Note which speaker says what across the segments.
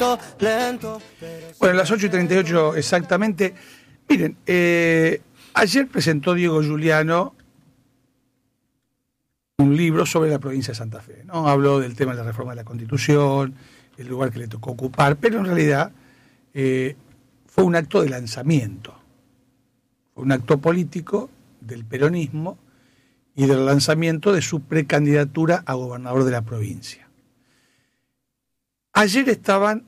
Speaker 1: Bueno, las 8:38 exactamente. Miren, ayer presentó Diego Giuliano un libro sobre la provincia de Santa Fe, ¿no? Habló del tema de la reforma de la Constitución, el lugar que le tocó ocupar, pero en realidad fue un acto de lanzamiento, fue un acto político del peronismo y del lanzamiento de su precandidatura a gobernador de la provincia. Ayer estaban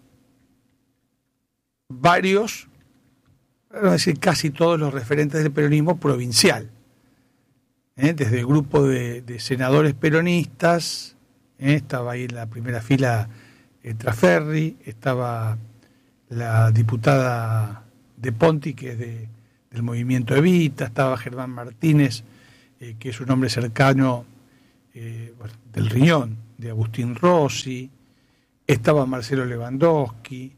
Speaker 1: varios, para no decir casi todos los referentes del peronismo provincial, desde el grupo de senadores peronistas, estaba ahí en la primera fila Traferri, estaba la diputada de Ponti, que es del movimiento Evita, estaba Germán Martínez, que es un hombre cercano del Riñón, de Agustín Rossi, estaba Marcelo Lewandowski,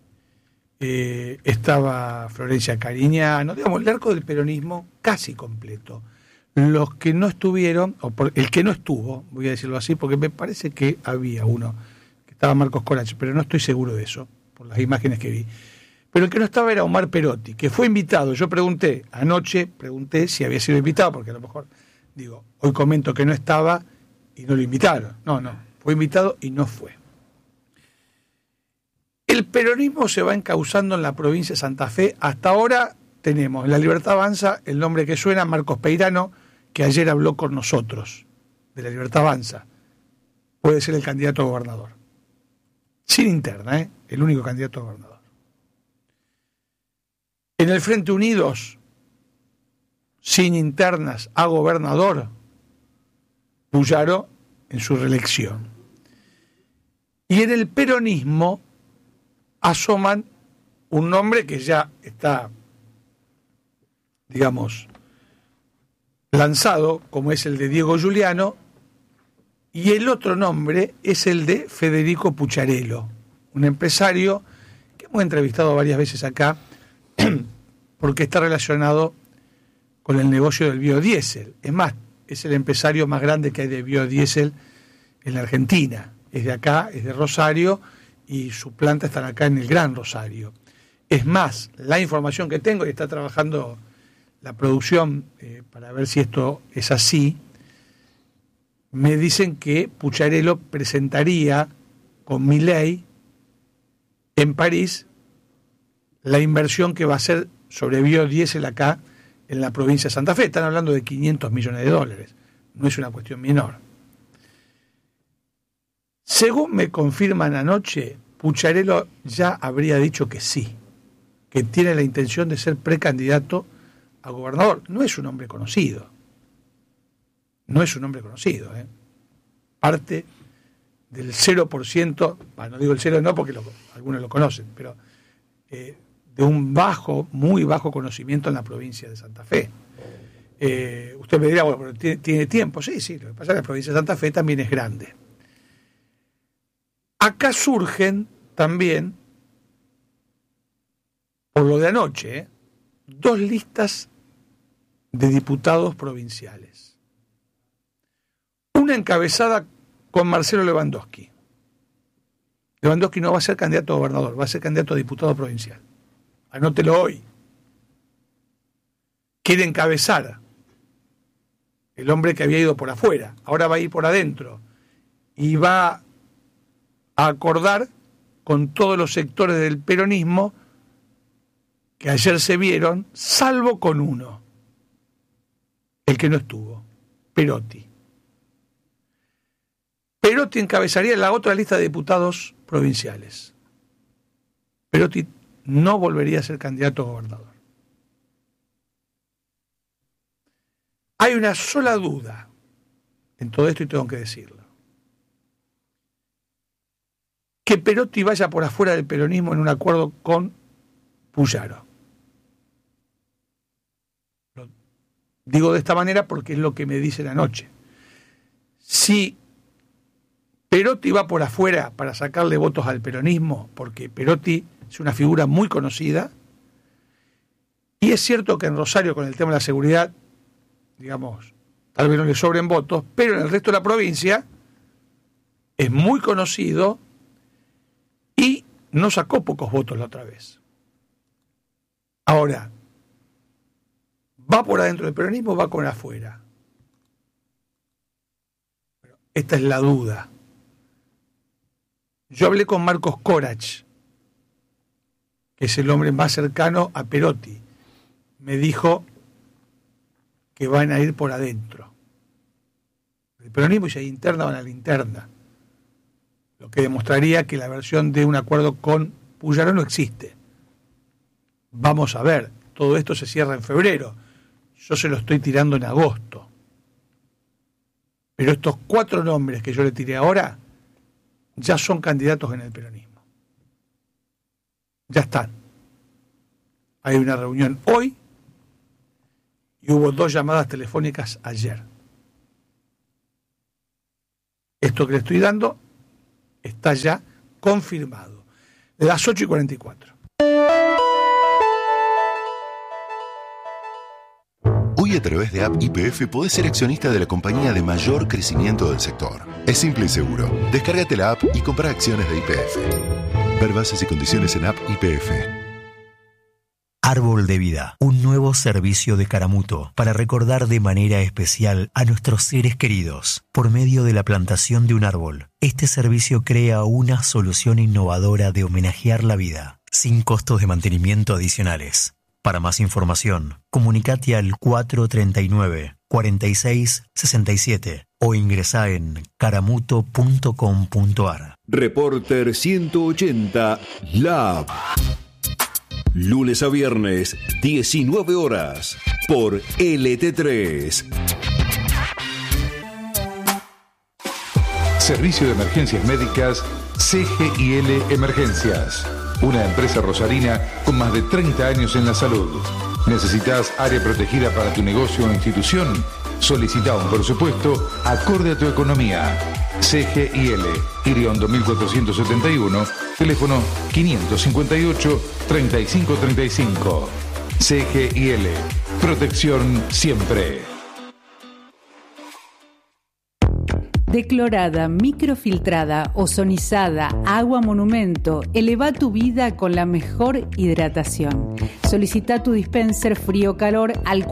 Speaker 1: estaba Florencia Cariñano, digamos, el arco del peronismo casi completo. Los que no estuvieron, el que no estuvo, voy a decirlo así, porque me parece que había uno, que estaba Marcos Corach, pero no estoy seguro de eso, por las imágenes que vi. Pero el que no estaba era Omar Perotti, que fue invitado. Yo anoche pregunté si había sido invitado, porque a lo mejor, hoy comento que no estaba y no lo invitaron. No, fue invitado y no fue. El peronismo se va encauzando en la provincia de Santa Fe. Hasta ahora tenemos en La Libertad Avanza el nombre que suena, Marcos Peirano, que ayer habló con nosotros, de La Libertad Avanza. Puede ser el candidato a gobernador. Sin interna, el único candidato a gobernador. En el Frente Unidos, sin internas a gobernador, Puyaro en su reelección. Y en el peronismo asoman un nombre que ya está, lanzado, como es el de Diego Giuliano, y el otro nombre es el de Federico Pucciarello, un empresario que hemos entrevistado varias veces acá, porque está relacionado con el negocio del biodiesel. Es más, es el empresario más grande que hay de biodiesel en la Argentina. Es de acá, es de Rosario, y su planta está acá en el Gran Rosario. Es más, la información que tengo, y está trabajando la producción para ver si esto es así, me dicen que Pucciarello presentaría con Milei en París la inversión que va a hacer sobre biodiesel acá en la provincia de Santa Fe. Están hablando de $500 millones, no es una cuestión menor. Según me confirman anoche, Pucciarello ya habría dicho que sí, que tiene la intención de ser precandidato a gobernador. No es un hombre conocido. Parte del 0%, no digo el 0 no porque algunos lo conocen, pero de un muy bajo conocimiento en la provincia de Santa Fe. Usted me dirá, bueno, pero tiene tiempo. Sí, lo que pasa es que la provincia de Santa Fe también es grande. Acá surgen también, por lo de anoche, 2 listas de diputados provinciales. Una encabezada con Marcelo Lewandowski. Lewandowski no va a ser candidato a gobernador, va a ser candidato a diputado provincial. Anótelo hoy. Quiere encabezar el hombre que había ido por afuera, ahora va a ir por adentro y va a acordar con todos los sectores del peronismo que ayer se vieron, salvo con uno, el que no estuvo, Perotti. Perotti encabezaría la otra lista de diputados provinciales. Perotti no volvería a ser candidato a gobernador. Hay una sola duda en todo esto y tengo que decirlo. Que Perotti vaya por afuera del peronismo en un acuerdo con Puyaro. Lo digo de esta manera porque es lo que me dicen anoche. Si Perotti va por afuera para sacarle votos al peronismo, porque Perotti es una figura muy conocida, y es cierto que en Rosario con el tema de la seguridad, tal vez no le sobren votos, pero en el resto de la provincia es muy conocido y no sacó pocos votos la otra vez. Ahora, ¿va por adentro del peronismo o va por afuera? Esta es la duda. Yo hablé con Marcos Corach, que es el hombre más cercano a Perotti. Me dijo que van a ir por adentro. El peronismo, y si hay interna, van a la interna. Lo que demostraría que la versión de un acuerdo con Puyaro no existe. Vamos a ver, todo esto se cierra en febrero. Yo se lo estoy tirando en agosto. Pero estos 4 nombres que yo le tiré ahora ya son candidatos en el peronismo. Ya están. Hay una reunión hoy y hubo 2 llamadas telefónicas ayer. Esto que le estoy dando está ya confirmado. De las 8:44.
Speaker 2: Hoy a través de App YPF podés ser accionista de la compañía de mayor crecimiento del sector. Es simple y seguro. Descárgate la app y compra acciones de YPF. Ver bases y condiciones en App YPF.
Speaker 3: Árbol de Vida, un nuevo servicio de Caramuto para recordar de manera especial a nuestros seres queridos por medio de la plantación de un árbol. Este servicio crea una solución innovadora de homenajear la vida, sin costos de mantenimiento adicionales. Para más información, comunicate al 439-4667 o ingresá en caramuto.com.ar.
Speaker 4: Reporter 180 Lab. Lunes a viernes, 19 horas, por LT3.
Speaker 5: Servicio de Emergencias Médicas CGIL Emergencias. Una empresa rosarina con más de 30 años en la salud. ¿Necesitas área protegida para tu negocio o institución? Solicita un presupuesto acorde a tu economía. CGIL, Iriondo 1471, teléfono 558-3535. CGIL, protección siempre.
Speaker 6: Declorada, microfiltrada, ozonizada, agua monumento, eleva tu vida con la mejor hidratación. Solicita tu dispenser frío-calor al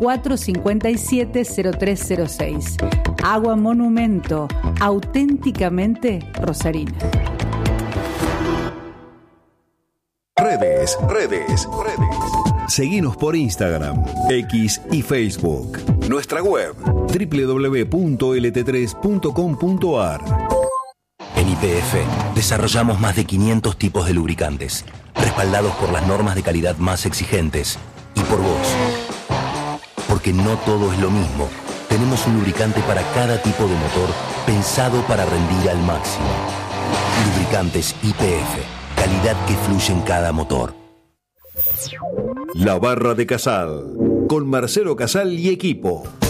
Speaker 6: 457-0306. Agua monumento, auténticamente rosarina.
Speaker 4: Redes. Seguinos por Instagram, X y Facebook. Nuestra web, www.lt3.com.ar.
Speaker 7: En YPF desarrollamos más de 500 tipos de lubricantes, respaldados por las normas de calidad más exigentes y por vos. Porque no todo es lo mismo. Tenemos un lubricante para cada tipo de motor pensado para rendir al máximo. Lubricantes YPF, calidad que fluye en cada motor.
Speaker 4: La Barra de Casal, con Marcelo Casal y equipo.